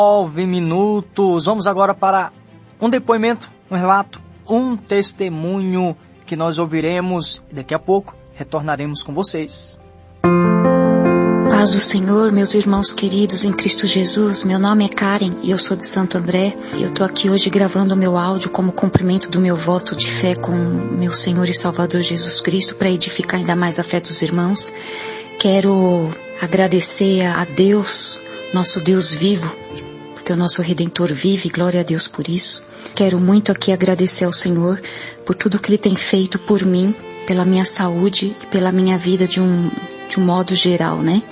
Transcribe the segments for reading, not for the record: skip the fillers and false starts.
9 minutos. Vamos agora para um depoimento, um relato, um testemunho que nós ouviremos e daqui a pouco retornaremos com vocês. Paz do Senhor, meus irmãos queridos em Cristo Jesus. Meu nome é Karen e eu sou de Santo André. Eu estou aqui hoje gravando o meu áudio como cumprimento do meu voto de fé com meu Senhor e Salvador Jesus Cristo para edificar ainda mais a fé dos irmãos. Quero agradecer a Deus, nosso Deus vivo, porque o nosso Redentor vive, glória a Deus por isso. Quero muito aqui agradecer ao Senhor por tudo que Ele tem feito por mim, pela minha saúde e pela minha vida de um modo geral, né?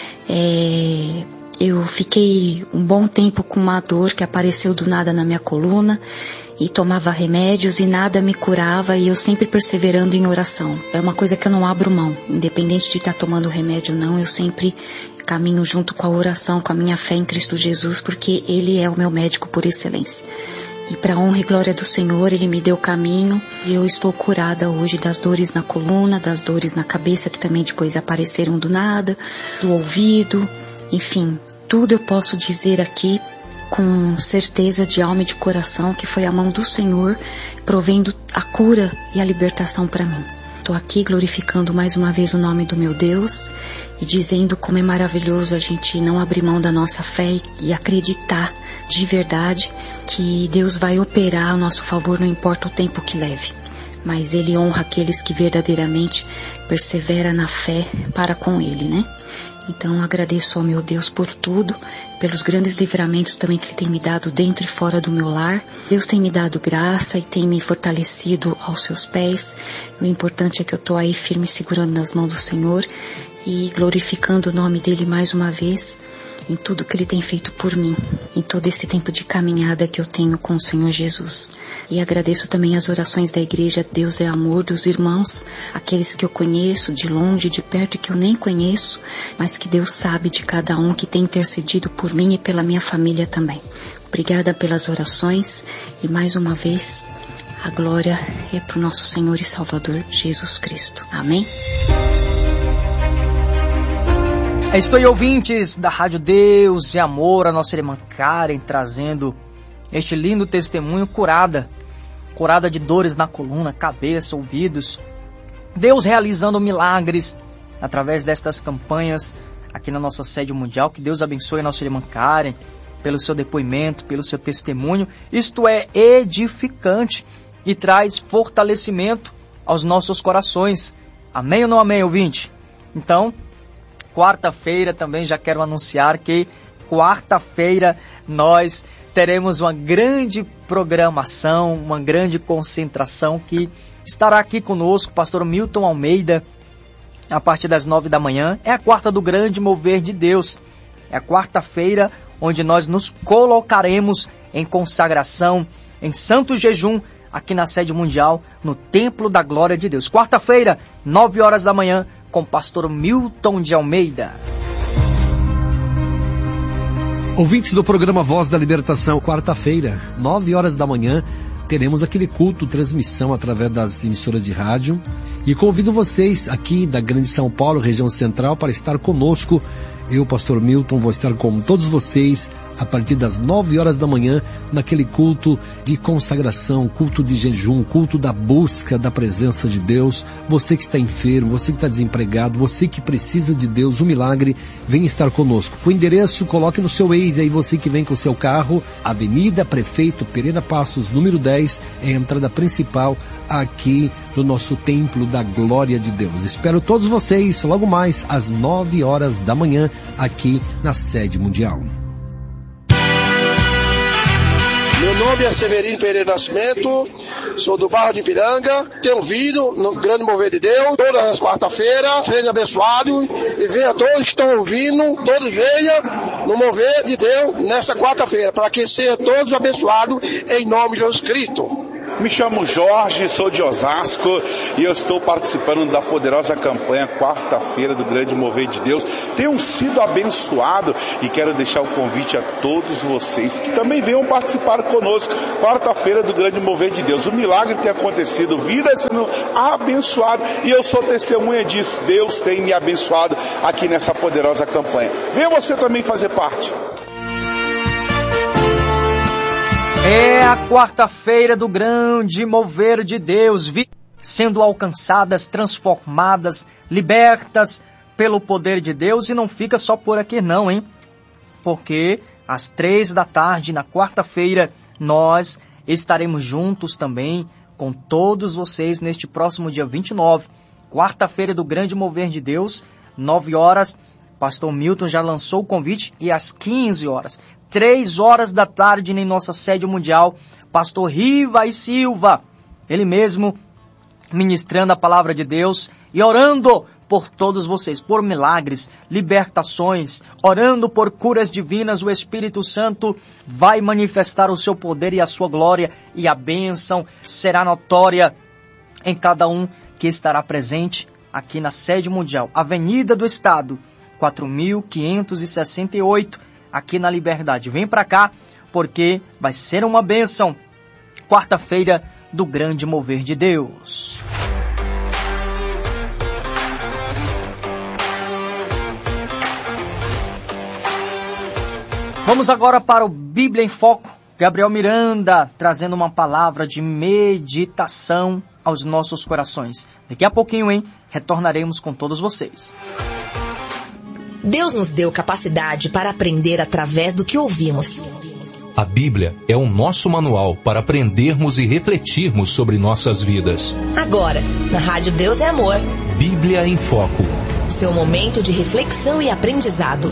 Eu fiquei um bom tempo com uma dor que apareceu do nada na minha coluna e tomava remédios e nada me curava e eu sempre perseverando em oração. É uma coisa que eu não abro mão, independente de estar tomando remédio ou não, eu sempre caminho junto com a oração, com a minha fé em Cristo Jesus, porque Ele é o meu médico por excelência. E para a honra e glória do Senhor, Ele me deu caminho e eu estou curada hoje das dores na coluna, das dores na cabeça que também depois apareceram do nada, do ouvido, enfim, tudo eu posso dizer aqui com certeza de alma e de coração que foi a mão do Senhor provendo a cura e a libertação para mim. Estou aqui glorificando mais uma vez o nome do meu Deus e dizendo como é maravilhoso a gente não abrir mão da nossa fé e acreditar de verdade que Deus vai operar a nosso favor, não importa o tempo que leve. Mas Ele honra aqueles que verdadeiramente perseveram na fé para com Ele, né? Então agradeço ao meu Deus por tudo, pelos grandes livramentos também que Ele tem me dado dentro e fora do meu lar. Deus tem me dado graça e tem me fortalecido aos seus pés. O importante é que eu estou aí firme segurando nas mãos do Senhor e glorificando o nome dEle mais uma vez em tudo que Ele tem feito por mim, em todo esse tempo de caminhada que eu tenho com o Senhor Jesus. E agradeço também as orações da igreja Deus é Amor, dos irmãos, aqueles que eu conheço de longe, de perto e que eu nem conheço, mas que Deus sabe de cada um que tem intercedido por mim e pela minha família também. Obrigada pelas orações e mais uma vez a glória é para o nosso Senhor e Salvador Jesus Cristo. Amém? É isso aí, ouvintes da Rádio Deus e Amor, a nossa irmã Karen trazendo este lindo testemunho, curada de dores na coluna, cabeça, ouvidos. Deus realizando milagres através destas campanhas aqui na nossa sede mundial. Que Deus abençoe a nossa irmã Karen pelo seu depoimento, pelo seu testemunho. Isto é edificante e traz fortalecimento aos nossos corações. Amém ou não amém, ouvinte? Então, quarta-feira também já quero anunciar que quarta-feira nós teremos uma grande programação, uma grande concentração que estará aqui conosco, pastor Milton Almeida, a partir das 9 da manhã. É a quarta do grande mover de Deus. É a quarta-feira onde nós nos colocaremos em consagração, em santo jejum, aqui na sede mundial, no Templo da Glória de Deus. Quarta-feira, 9 horas da manhã, com o pastor Milton de Almeida. Ouvintes do programa Voz da Libertação, quarta-feira, 9 horas da manhã, teremos aquele culto, transmissão através das emissoras de rádio. E convido vocês aqui da Grande São Paulo, região central, para estar conosco. Eu, pastor Milton, vou estar com todos vocês a partir das 9 horas da manhã, naquele culto de consagração, culto de jejum, culto da busca da presença de Deus. Você que está enfermo, você que está desempregado, você que precisa de Deus, um milagre, vem estar conosco. O endereço, coloque no seu Waze aí, você que vem com o seu carro, Avenida Prefeito Pereira Passos, número 10, é a entrada principal aqui do nosso Templo da Glória de Deus. Espero todos vocês logo mais às 9 horas da manhã, aqui na sede mundial. Meu nome é Severino Pereira Nascimento, sou do bairro de Ipiranga, tenho vindo no Grande Mover de Deus, todas as quarta-feiras, treino abençoado, e venha todos que estão ouvindo, todos venham no Mover de Deus nessa quarta-feira, para que sejam todos abençoados em nome de Jesus Cristo. Me chamo Jorge, sou de Osasco e eu estou participando da poderosa campanha quarta-feira do Grande Mover de Deus. Tenho sido abençoado e quero deixar o convite a todos vocês que também venham participar conosco quarta-feira do Grande Mover de Deus. O milagre tem acontecido, vida sendo abençoada e eu sou testemunha disso. Deus tem me abençoado aqui nessa poderosa campanha. Venha você também fazer parte. É a quarta-feira do grande mover de Deus, sendo alcançadas, transformadas, libertas pelo poder de Deus, e não fica só por aqui não, hein? Porque às 15h, na quarta-feira, nós estaremos juntos também com todos vocês neste próximo dia 29, quarta-feira do grande mover de Deus, 9h, Pastor Milton já lançou o convite, e às 15h, 15h em nossa sede mundial, Pastor Riva e Silva, ele mesmo ministrando a palavra de Deus e orando por todos vocês, por milagres, libertações, orando por curas divinas. O Espírito Santo vai manifestar o seu poder e a sua glória, e a bênção será notória em cada um que estará presente aqui na sede mundial, Avenida do Estado, 4568, aqui na Liberdade. Vem para cá, porque vai ser uma bênção, quarta-feira do grande mover de Deus. Vamos agora para o Bíblia em Foco. Gabriel Miranda trazendo uma palavra de meditação aos nossos corações. Daqui a pouquinho, retornaremos com todos vocês. Deus nos deu capacidade para aprender através do que ouvimos. A Bíblia é o nosso manual para aprendermos e refletirmos sobre nossas vidas. Agora, na Rádio Deus é Amor. Bíblia em Foco. Seu momento de reflexão e aprendizado.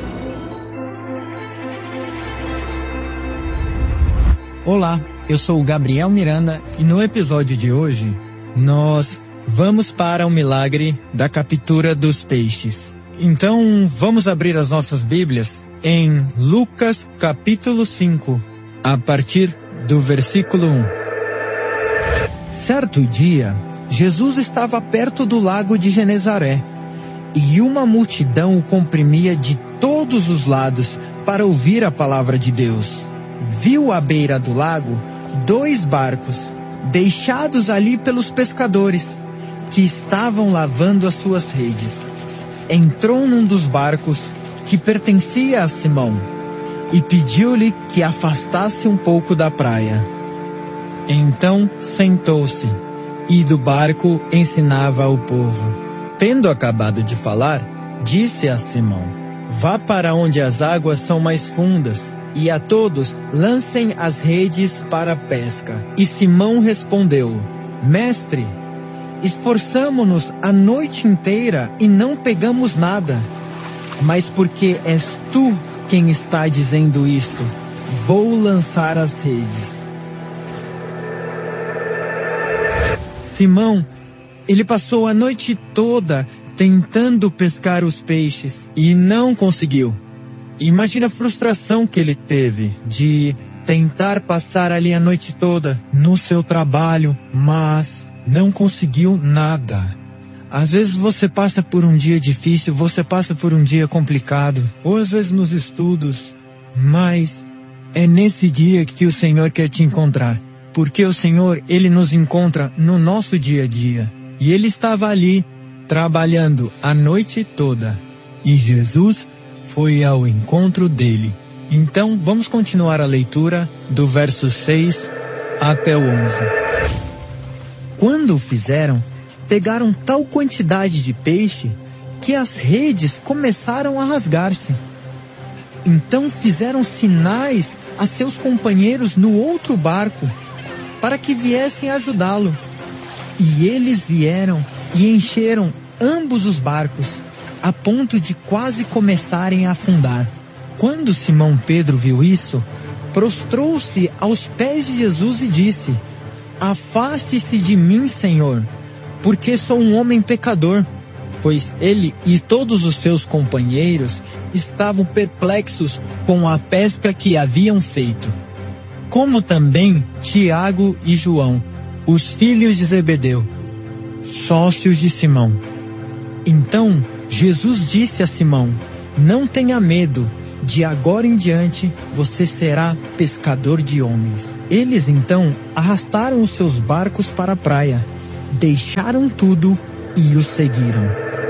Olá, eu sou o Gabriel Miranda e no episódio de hoje nós vamos para o milagre da captura dos peixes. Então vamos abrir as nossas Bíblias em Lucas capítulo 5, a partir do versículo 1. Certo dia, Jesus estava perto do lago de Genezaré e uma multidão o comprimia de todos os lados para ouvir a palavra de Deus. Viu à beira do lago 2 barcos, deixados ali pelos pescadores, que estavam lavando as suas redes. Entrou num dos barcos, que pertencia a Simão, e pediu-lhe que afastasse um pouco da praia. Então sentou-se, e do barco ensinava ao povo. Tendo acabado de falar, disse a Simão: vá para onde as águas são mais fundas, e a todos lancem as redes para a pesca. E Simão respondeu: Mestre, esforçamo-nos a noite inteira e não pegamos nada. Mas porque és tu quem está dizendo isto, vou lançar as redes. Simão, ele passou a noite toda tentando pescar os peixes e não conseguiu. Imagina a frustração que ele teve de tentar passar ali a noite toda no seu trabalho, mas não conseguiu nada. Às vezes você passa por um dia difícil, você passa por um dia complicado, ou às vezes nos estudos, mas é nesse dia que o Senhor quer te encontrar. Porque o Senhor, Ele nos encontra no nosso dia a dia. E Ele estava ali, trabalhando a noite toda. E Jesus foi ao encontro dele. Então, vamos continuar a leitura do verso 6 até o 11. Quando o fizeram, pegaram tal quantidade de peixe que as redes começaram a rasgar-se. Então fizeram sinais a seus companheiros no outro barco, para que viessem ajudá-lo. E eles vieram e encheram ambos os barcos, a ponto de quase começarem a afundar. Quando Simão Pedro viu isso, prostrou-se aos pés de Jesus e disse: Afaste-se de mim, Senhor, porque sou um homem pecador. Pois ele e todos os seus companheiros estavam perplexos com a pesca que haviam feito. Como também Tiago e João, os filhos de Zebedeu, sócios de Simão. Então Jesus disse a Simão: Não tenha medo, de agora em diante você será pescador de homens. Eles então arrastaram os seus barcos para a praia, deixaram tudo e o seguiram.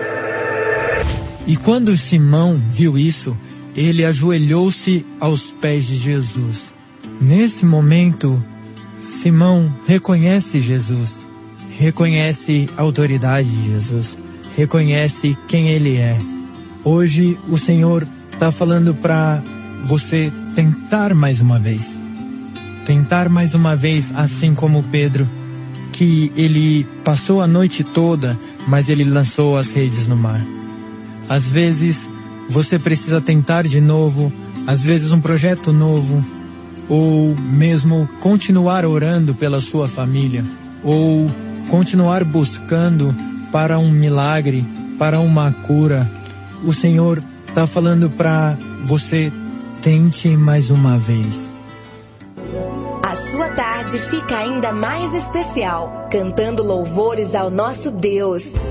E quando Simão viu isso, ele ajoelhou-se aos pés de Jesus. Nesse momento, Simão reconhece Jesus, reconhece a autoridade de Jesus, reconhece quem Ele é. Hoje o Senhor está falando para você tentar mais uma vez. Tentar mais uma vez, assim como Pedro, que ele passou a noite toda, mas ele lançou as redes no mar. Às vezes você precisa tentar de novo, às vezes um projeto novo, ou mesmo continuar orando pela sua família, ou continuar buscando para um milagre, para uma cura. O Senhor está falando para você, tente mais uma vez. A sua tarde fica ainda mais especial, cantando louvores ao nosso Deus.